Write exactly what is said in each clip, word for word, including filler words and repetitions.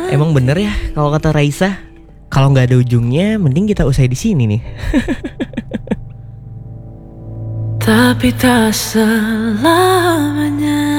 Emang bener ya kalau kata Raisa, kalau nggak ada ujungnya, mending kita usai di sini nih. Tapi tak selamanya.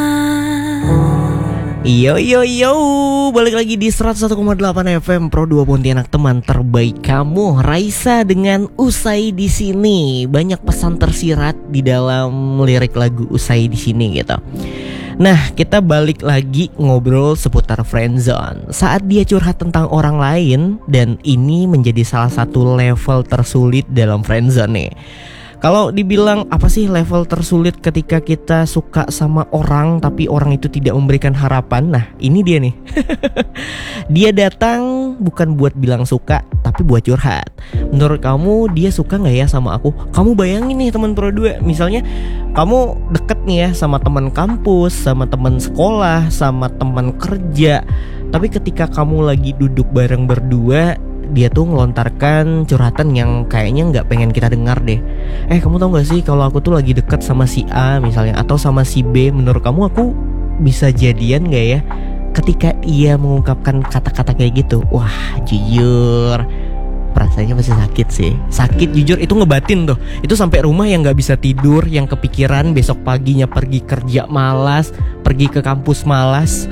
Yo yo yo, balik lagi di seratus satu koma delapan F M Pro dua Pontianak, teman terbaik kamu, Raisa dengan Usai di Sini. Banyak pesan tersirat di dalam lirik lagu Usai di Sini gitu. Nah, kita balik lagi ngobrol seputar friendzone. Saat dia curhat tentang orang lain, dan ini menjadi salah satu level tersulit dalam friendzone nih. Kalau dibilang apa sih level tersulit ketika kita suka sama orang tapi orang itu tidak memberikan harapan? Nah, ini dia nih. Dia datang bukan buat bilang suka, tapi buat curhat. Menurut kamu dia suka gak ya sama aku? Kamu bayangin nih teman Pro dua, misalnya kamu deket nih ya sama teman kampus, sama teman sekolah, sama teman kerja. Tapi ketika kamu lagi duduk bareng berdua, dia tuh ngelontarkan curhatan yang kayaknya gak pengen kita dengar deh. Eh, kamu tahu gak sih kalau aku tuh lagi deket sama si A misalnya, atau sama si B. Menurut kamu aku bisa jadian gak ya? Ketika ia mengungkapkan kata-kata kayak gitu, wah jujur perasaannya pasti sakit sih. Sakit jujur, itu ngebatin tuh. Itu sampai rumah yang gak bisa tidur, yang kepikiran besok paginya pergi kerja malas, pergi ke kampus malas.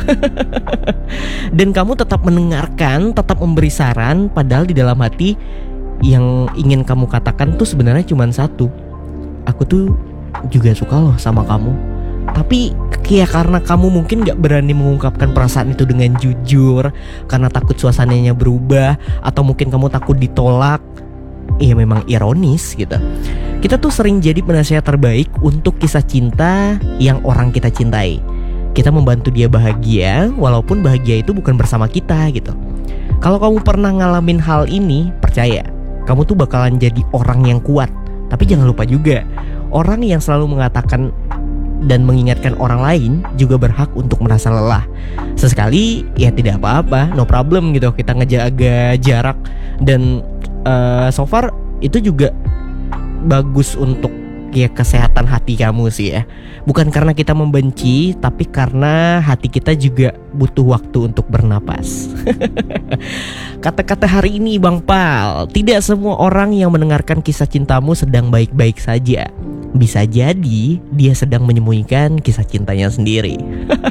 Dan kamu tetap mendengarkan, tetap memberi saran, padahal di dalam hati yang ingin kamu katakan tuh sebenarnya cuma satu. Aku tuh juga suka loh sama kamu. Tapi ya karena kamu mungkin gak berani mengungkapkan perasaan itu dengan jujur, karena takut suasananya berubah, atau mungkin kamu takut ditolak. Iya, memang ironis gitu. Kita tuh sering jadi penasehat terbaik untuk kisah cinta yang orang kita cintai. Kita membantu dia bahagia, walaupun bahagia itu bukan bersama kita gitu. Kalau kamu pernah ngalamin hal ini, percaya, kamu tuh bakalan jadi orang yang kuat. Tapi jangan lupa juga, orang yang selalu mengatakan dan mengingatkan orang lain juga berhak untuk merasa lelah. Sesekali ya tidak apa-apa, no problem gitu, kita ngejaga jarak. Dan uh, so far itu juga bagus untuk ya kesehatan hati kamu sih ya. Bukan karena kita membenci, tapi karena hati kita juga butuh waktu untuk bernapas. Kata-kata hari ini Bang Pal, tidak semua orang yang mendengarkan kisah cintamu sedang baik-baik saja. Bisa jadi dia sedang menyembunyikan kisah cintanya sendiri.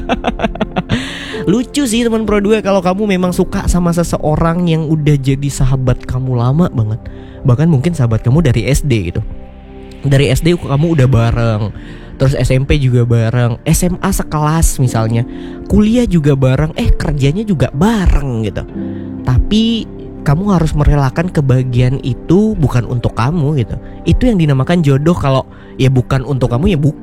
Lucu sih teman Pro dua kalau kamu memang suka sama seseorang yang udah jadi sahabat kamu lama banget. Bahkan mungkin sahabat kamu dari S D gitu. Dari S D kamu udah bareng, terus S M P juga bareng, S M A sekelas misalnya, kuliah juga bareng, eh kerjanya juga bareng gitu. Tapi kamu harus merelakan kebahagiaan itu bukan untuk kamu gitu. Itu yang dinamakan jodoh. Kalau ya bukan untuk kamu, ya bukan.